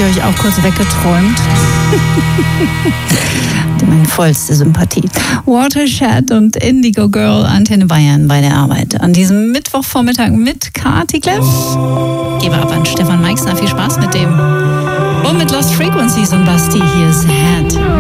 ihr euch auch kurz weggeträumt? Meine vollste Sympathie. Watershed und Indigo Girl, Antenne Bayern bei der Arbeit. An diesem Mittwochvormittag mit Kati Kleff. Gebe ab an Stefan Meixner. Viel Spaß mit dem. Und mit Lost Frequencies und Basti. Hier ist Head.